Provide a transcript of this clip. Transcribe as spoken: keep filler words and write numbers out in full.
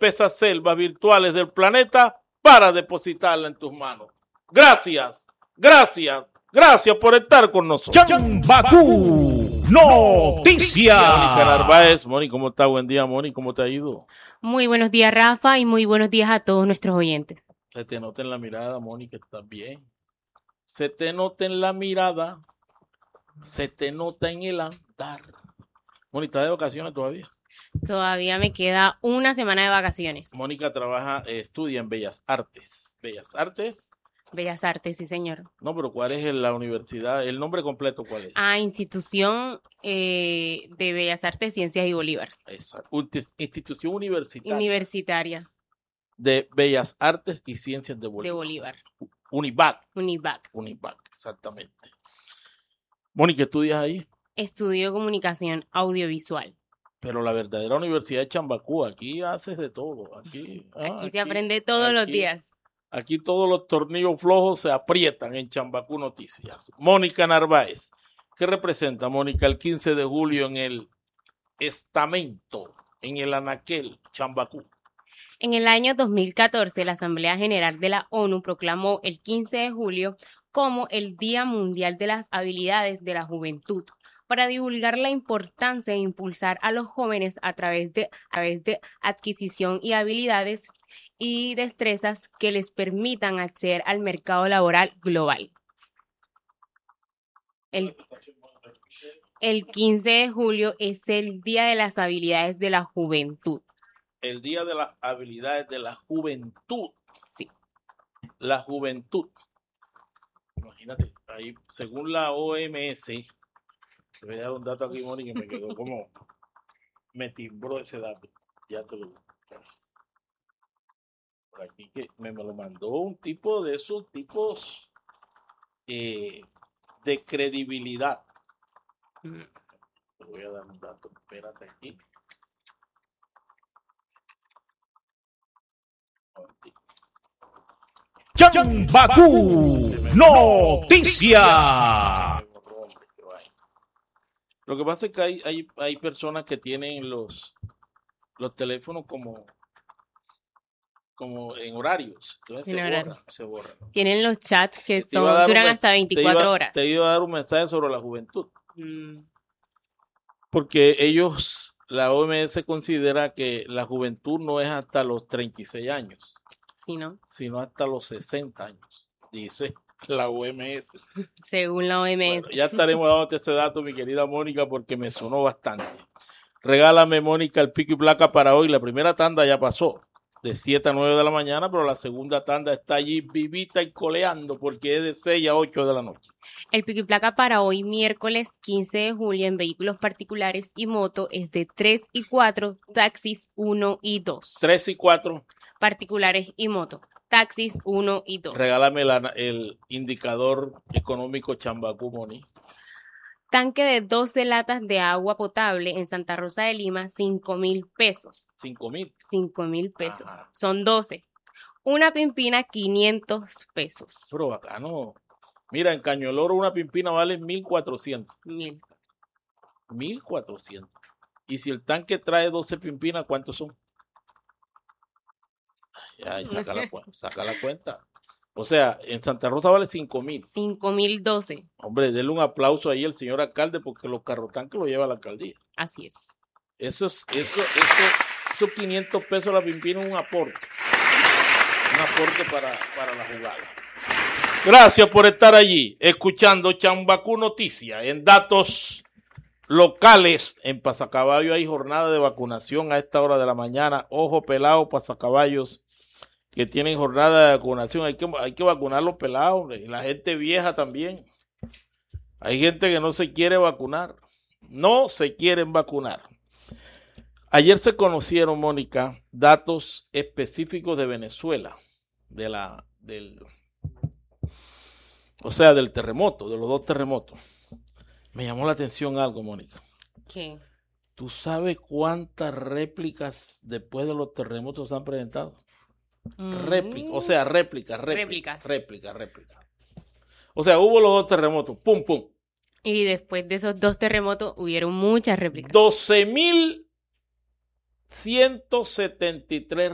espesas selvas virtuales del planeta para depositarla en tus manos. Gracias, gracias, gracias por estar con nosotros. Chambacú Noticias. Mónica Narváez. Moni, ¿cómo está? Buen día, Moni, ¿cómo te ha ido? Muy buenos días, Rafa, y muy buenos días a todos nuestros oyentes. Se te nota en la mirada, Moni, que estás bien. Se te nota en la mirada, se te nota en el andar. Moni, ¿estás de vacaciones todavía? Todavía me queda una semana de vacaciones. Mónica trabaja, eh, estudia en Bellas Artes. ¿Bellas Artes? Bellas Artes, sí, señor. No, pero ¿cuál es la universidad? ¿El nombre completo cuál es? Ah, Institución eh, de Bellas Artes, Ciencias y Bolívar. Exacto. Institución universitaria. Universitaria. De Bellas Artes y Ciencias de Bolívar. De Bolívar. Univac. Univac. Univac, exactamente. Mónica, ¿estudias ahí? Estudio Comunicación Audiovisual. Pero la verdadera universidad de Chambacú, aquí haces de todo. Aquí, ah, aquí, aquí se aprende todos aquí, los días. Aquí todos los tornillos flojos se aprietan en Chambacú Noticias. Mónica Narváez, ¿qué representa, Mónica, el quince de julio en el estamento, en el anaquel Chambacú? En el año dos mil catorce, la Asamblea General de la ONU proclamó el quince de julio como el Día Mundial de las Habilidades de la Juventud, para divulgar la importancia de impulsar a los jóvenes a través de, a través de adquisición y habilidades y destrezas que les permitan acceder al mercado laboral global. El, el quince de julio es el Día de las Habilidades de la Juventud. El Día de las Habilidades de la Juventud. Sí. La juventud. Imagínate, ahí, según la O M S, te voy a dar un dato aquí, Mónica, que me quedó como, me timbró ese dato. Ya te lo por aquí que me, me lo mandó un tipo de esos tipos eh, de credibilidad. Te voy a dar un dato, espérate aquí. Chambacú Noticias. Lo que pasa es que hay, hay, hay personas que tienen los, los teléfonos como, como en horarios. Entonces en se horario. borran, se borran. Tienen los chats que Te iba a son, dar duran un hasta mes- veinticuatro te iba, horas. Te iba a dar un mensaje sobre la juventud. Mm. Porque ellos, la O M S considera que la juventud no es hasta los treinta y seis años, Sí, ¿no? sino hasta los sesenta años, dice la O M S. Según la O M S. Bueno, ya estaremos dándote ese dato, mi querida Mónica, porque me sonó bastante. Regálame, Mónica, el pico y placa para hoy. La primera tanda ya pasó, de siete a nueve de la mañana, pero la segunda tanda está allí vivita y coleando, porque es de seis a ocho de la noche. El pico y placa para hoy, miércoles quince de julio, en vehículos particulares y moto, es de tres y cuatro, taxis uno y dos. tres y cuatro. Particulares y moto, taxis uno y dos. Regálame la, el indicador económico Chambacú, Moni. Tanque de doce latas de agua potable en Santa Rosa de Lima, cinco mil pesos. cinco mil. cinco mil pesos. Ajá. Son doce. Una pimpina, quinientos pesos. Pero bacano. Mira, en Caño el Oro una pimpina vale mil cuatrocientos. Mil. mil cuatrocientos. Y si el tanque trae doce pimpinas, ¿cuántos son? Ay, ay, saca, la, saca la cuenta. O sea, en Santa Rosa vale cinco mil. cinco mil doce. Hombre, denle un aplauso ahí al señor alcalde porque los carrotanques lo lleva a la alcaldía. Así es. Eso es, eso, eso, esos quinientos pesos la pimpina es un aporte. Un aporte para, para la jugada. Gracias por estar allí, escuchando Chambacú Noticias. En datos locales, en Pasacaballo hay jornada de vacunación a esta hora de la mañana. Ojo pelado, Pasacaballos, que tienen jornada de vacunación. Hay que, hay que vacunar los pelados, y la gente vieja también. Hay gente que no se quiere vacunar. No se quieren vacunar. Ayer se conocieron, Mónica, datos específicos de Venezuela, de la, del, o sea, del terremoto, de los dos terremotos. Me llamó la atención algo, Mónica. ¿Qué? ¿Tú sabes cuántas réplicas después de los terremotos se han presentado? Mm. Réplicas, o sea, réplicas, Réplicas. réplicas, réplicas, réplicas. O sea, hubo los dos terremotos, pum, pum. Y después de esos dos terremotos hubieron muchas réplicas. doce mil ciento setenta y tres